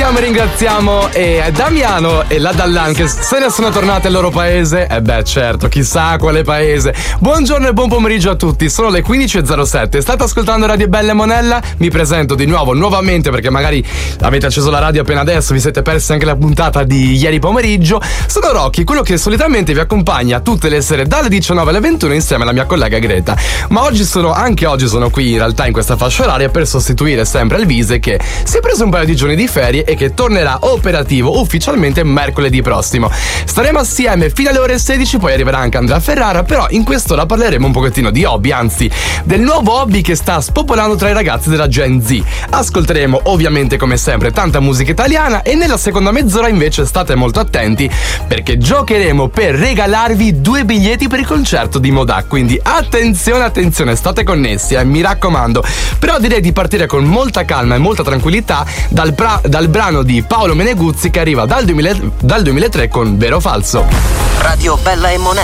salutiamo e ringraziamo Damiano e la Dallan che se ne sono tornati al loro paese. Certo, chissà quale paese. Buongiorno e buon pomeriggio a tutti, sono le 15.07. State ascoltando Radio Bella e Monella. Mi presento di nuovamente perché magari avete acceso la radio appena adesso, vi siete persi anche la puntata di ieri pomeriggio. Sono Rocky, quello che solitamente vi accompagna tutte le sere dalle 19 alle 21 insieme alla mia collega Greta. Ma oggi sono qui in realtà in questa fascia oraria per sostituire sempre Elvise, che si è preso un paio di giorni di ferie e che tornerà operativo ufficialmente mercoledì prossimo. Staremo assieme fino alle ore 16, poi arriverà anche Andrea Ferrara, però in quest'ora parleremo un pochettino di hobby, anzi del nuovo hobby che sta spopolando tra i ragazzi della Gen Z. Ascolteremo ovviamente come sempre tanta musica italiana e nella seconda mezz'ora invece state molto attenti perché giocheremo per regalarvi 2 biglietti per il concerto di Modà, quindi attenzione, state connessi, mi raccomando. Però direi di partire con molta calma e molta tranquillità dal brano di Paolo Meneguzzi che arriva dal 2003 con Vero o Falso. Radio Bella e Monella.